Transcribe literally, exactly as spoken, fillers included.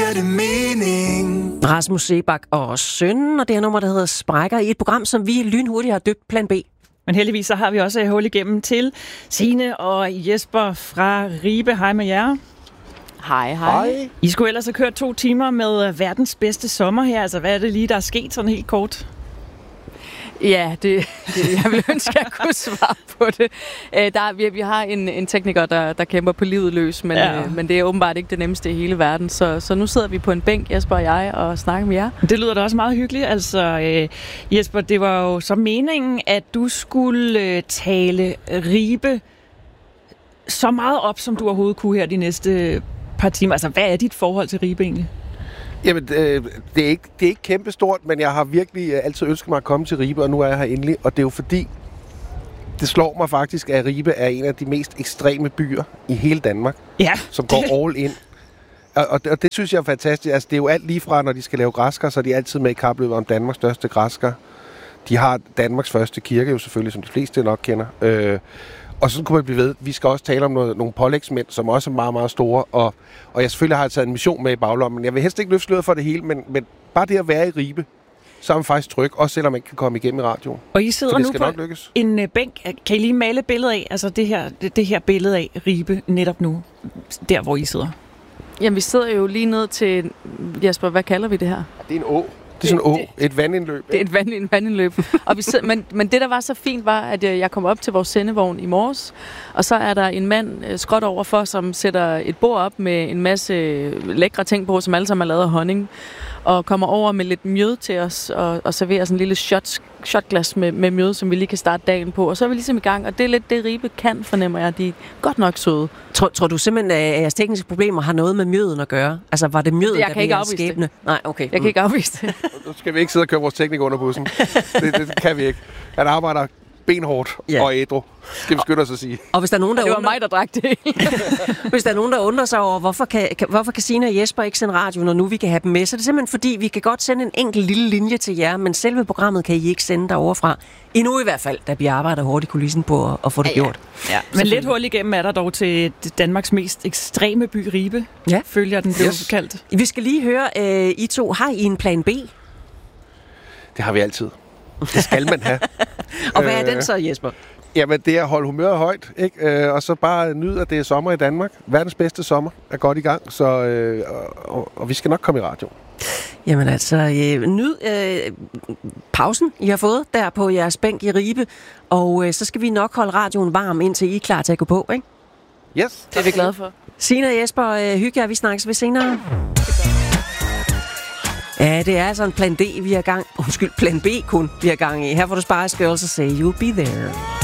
giver det mening. Rasmus Seebach og sønnen, og det her nummer, der hedder Sprækker, i et program, som vi lynhurtigt har døbt Plan B. Men heldigvis så har vi også hul igennem til Signe og Jesper fra Ribe. Hej med jer. Hej, hej. I skulle ellers have kørt to timer med verdens bedste sommer her. Altså, hvad er det lige, der er sket sådan helt kort? Ja, det, det jeg vil ønske, at jeg kunne svare på det. Æ, der, vi, vi har en, en tekniker, der, der kæmper på livet løs, men, ja. øh, men det er åbenbart ikke det nemmeste i hele verden. Så, så nu sidder vi på en bænk, Jesper og jeg, og snakker med jer. Det lyder da også meget hyggeligt. Altså, øh, Jesper, det var jo så meningen, at du skulle øh, tale Ribe så meget op, som du overhovedet kunne her de næste par timer. Altså, hvad er dit forhold til Ribe egentlig? Jamen, øh, det, er ikke, det er ikke kæmpestort, men jeg har virkelig øh, altid ønsket mig at komme til Ribe, og nu er jeg her endelig. Og det er jo fordi, det slår mig faktisk, at Ribe er en af de mest ekstreme byer i hele Danmark, ja, som går det. all in. Og, og, det, og det synes jeg er fantastisk. Altså, det er jo alt lige fra, når de skal lave græskar, så er de altid med i kapløbet om Danmarks største græskar. De har Danmarks første kirke, jo selvfølgelig, som de fleste nok kender. Øh, Og så kunne man blive ved. Vi skal også tale om noget, nogle pålægsmænd, som også er meget, meget store. Og, og jeg selvfølgelig har taget en mission med i baglommen. Jeg vil helst ikke løfte sløret for det hele, men, men bare det at være i Ribe, så er man faktisk tryg, også selvom man ikke kan komme igennem i radioen. Og I sidder så det nu skal på nok lykkes. En bænk. Kan I lige male et billede af, altså det her, det, det her billede af Ribe netop nu, der hvor I sidder? Jamen, vi sidder jo lige ned til, Jesper, hvad kalder vi det her? Det er en å. Det er sådan en å, et vandindløb. Det er et vand, en vandindløb. og vi sidder, men, men det, der var så fint, var, at jeg kom op til vores sendevogn i morges, og så er der en mand skråt overfor, som sætter et bord op med en masse lækre ting på, som alle sammen er lavet af honning, og kommer over med lidt mjød til os, og, og serverer sådan en lille shot, shotglas med, med mjød, som vi lige kan starte dagen på. Og så er vi ligesom i gang, og det er lidt det, Ribe kan, fornemmer jeg. De er godt nok søde. Tror, tror du simpelthen, at jeres tekniske problemer har noget med mjøden at gøre? Altså, var det mjøden, der blev jeres skæbne? Nej, okay. Jeg kan ikke afvise det. Nu skal vi ikke sidde og køre vores teknik under bussen. Det, det kan vi ikke. Han arbejder benhårdt ja. og ædru, skal vi skynde os at sige. Og hvis der er nogen, der det var undrer... mig, der drak det. Hvis der er nogen, der undrer sig over, hvorfor kan, kan, hvorfor kan Signe og Jesper ikke sende radio, når nu vi kan have dem med, så er det simpelthen fordi, vi kan godt sende en enkelt lille linje til jer, men selve programmet kan I ikke sende derovre fra. Endnu i hvert fald, da vi arbejder hårdt i kulissen på at, at få det ja, ja. gjort. Ja. Men lidt hul igennem er der dog til Danmarks mest ekstreme by, Ribe. Ja. Følger den blev yes. kaldt. Vi skal lige høre, øh, I to, har I en plan B? Det har vi altid. Det skal man have. Og hvad er den så, Jesper? Jamen, det er at holde humøret højt, ikke? Øh, og så bare nyde, at det er sommer i Danmark. Verdens bedste sommer er godt i gang, så, øh, og, og vi skal nok komme i radio. Jamen altså, øh, nyd øh, pausen, I har fået der på jeres bænk i Ribe, og øh, så skal vi nok holde radioen varm, indtil I er klar til at gå på, ikke? Yes. Det er vi glade for. Signe og Jesper, øh, hygge jer, vi snakkes ved senere. Ja, det er altså en plan D, vi har gang... Undskyld, plan B kun, vi har gang i. Her får du Spice Girls og Say You'll Be There.